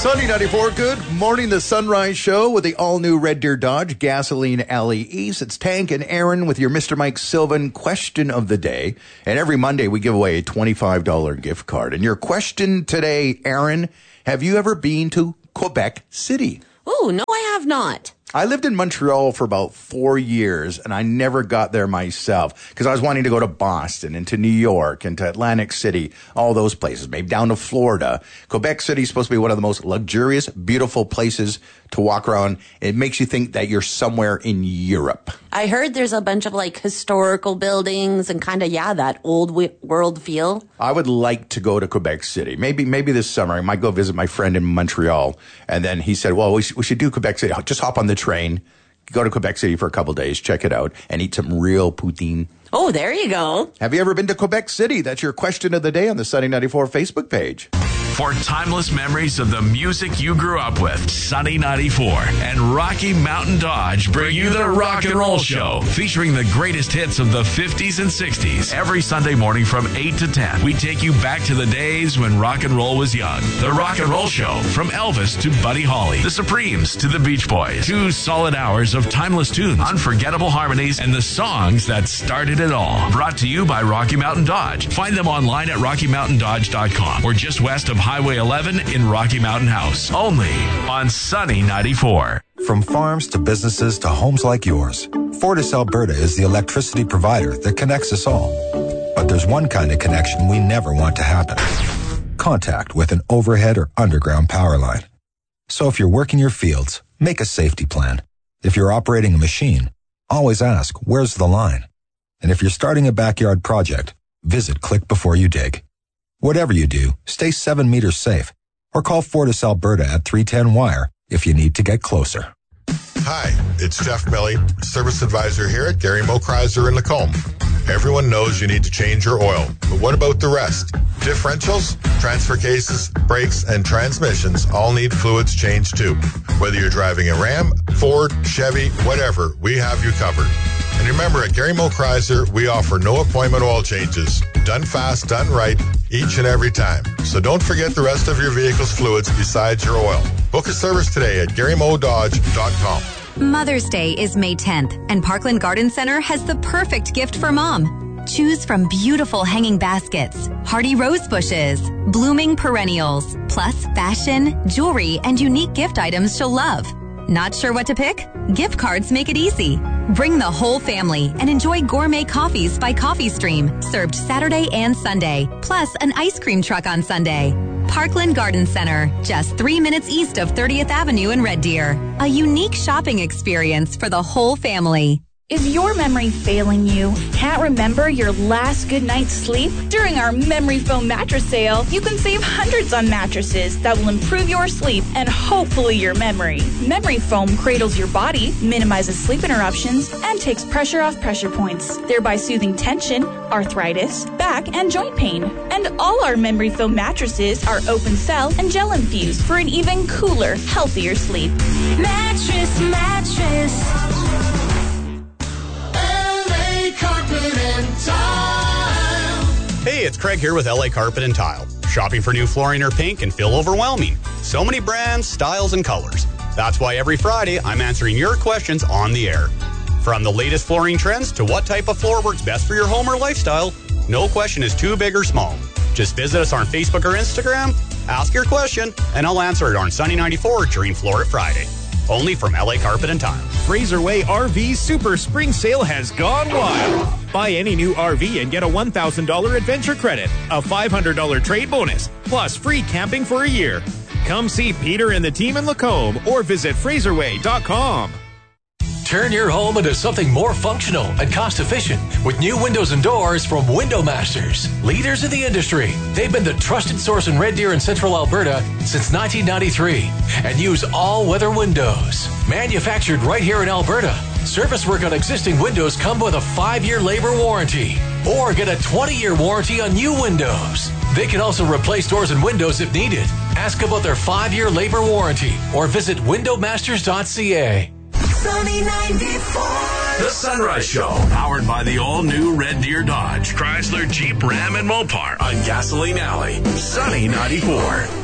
Sunny 94, good morning, the Sunrise Show with the all-new Red Deer Dodge Gasoline Alley East. It's Tank and Aaron with your Mr. Mike Sylvan question of the day. And every Monday we give away a $25 gift card. And your question today, Aaron, have you ever been to Quebec City? Oh, no, I have not. I lived in Montreal for about 4 years, and I never got there myself because I was wanting to go to Boston and to New York and to Atlantic City, all those places, maybe down to Florida. Quebec City is supposed to be one of the most luxurious, beautiful places to walk around. It makes you think that you're somewhere in Europe. I heard there's a bunch of like historical buildings and kind of, that old world feel. I would like to go to Quebec City. Maybe this summer. I might go visit my friend in Montreal. And then he said, well, we should do Quebec City. Just hop on the train, go to Quebec City for a couple days, check it out, and eat some real poutine. Oh, there you go. Have you ever been to Quebec City? That's your question of the day on the Sunny 94 Facebook page. For timeless memories of the music you grew up with, Sunny 94 and Rocky Mountain Dodge bring you the Rock and Roll Show, featuring the greatest hits of the 50s and 60s. Every Sunday morning from 8 to 10, we take you back to the days when rock and roll was young. The Rock and Roll Show, from Elvis to Buddy Holly, the Supremes to the Beach Boys. 2 solid hours of timeless tunes, unforgettable harmonies, and the songs that started it all. Brought to you by Rocky Mountain Dodge. Find them online at RockyMountainDodge.com or just west of Highway 11 in Rocky Mountain House. Only on Sunny 94. From farms to businesses to homes like yours, Fortis Alberta is the electricity provider that connects us all. But there's one kind of connection we never want to happen. Contact with an overhead or underground power line. So if you're working your fields, make a safety plan. If you're operating a machine, always ask, where's the line? And if you're starting a backyard project, visit Click Before You Dig. Whatever you do, stay 7 meters safe or call Fortis Alberta at 310-WIRE if you need to get closer. Hi, it's Jeff Milley, Service Advisor here at Gary Mo Chrysler in Lacombe. Everyone knows you need to change your oil, but what about the rest? Differentials, transfer cases, brakes, and transmissions all need fluids changed too. Whether you're driving a Ram, Ford, Chevy, whatever, we have you covered. And remember, at Gary Mo Chrysler, we offer no appointment oil changes. Done fast, done right, each and every time. So don't forget the rest of your vehicle's fluids besides your oil. Book a service today at GaryMoDodge.com. Mother's Day is May 10th, and Parkland Garden Center has the perfect gift for mom. Choose from beautiful hanging baskets, hardy rose bushes, blooming perennials, plus fashion, jewelry, and unique gift items she'll love. Not sure what to pick? Gift cards make it easy. Bring the whole family and enjoy gourmet coffees by Coffee Stream, served Saturday and Sunday, plus an ice cream truck on Sunday. Parkland Garden Center, just 3 minutes east of 30th Avenue in Red Deer. A unique shopping experience for the whole family. Is your memory failing you? Can't remember your last good night's sleep? During our Memory Foam mattress sale, you can save hundreds on mattresses that will improve your sleep and hopefully your memory. Memory Foam cradles your body, minimizes sleep interruptions, and takes pressure off pressure points, thereby soothing tension, arthritis, back, and joint pain. And all our Memory Foam mattresses are open cell and gel infused for an even cooler, healthier sleep. Mattress. Carpet and Tile. Hey, it's Craig here with LA Carpet and Tile. Shopping for new flooring or paint can feel overwhelming. So many brands, styles, and colors. That's why every Friday I'm answering your questions on the air. From the latest flooring trends to what type of floor works best for your home or lifestyle, no question is too big or small. Just visit us on Facebook or Instagram, ask your question, and I'll answer it on Sunny 94 during Floor It Friday. Only from LA Carpet and Tile. Fraser Way RV Super Spring Sale has gone wild. Buy any new RV and get a $1,000 adventure credit, a $500 trade bonus, plus free camping for a year. Come see Peter and the team in Lacombe or visit FraserWay.com. Turn your home into something more functional and cost-efficient with new windows and doors from Window Masters, leaders in the industry. They've been the trusted source in Red Deer and Central Alberta since 1993 and use all-weather windows. Manufactured right here in Alberta, service work on existing windows come with a 5-year labor warranty or get a 20-year warranty on new windows. They can also replace doors and windows if needed. Ask about their 5-year labor warranty or visit windowmasters.ca. Sunny 94. The Sunrise Show, powered by the all-new Red Deer Dodge, Chrysler, Jeep, Ram, and Mopar on Gasoline Alley. Sunny 94.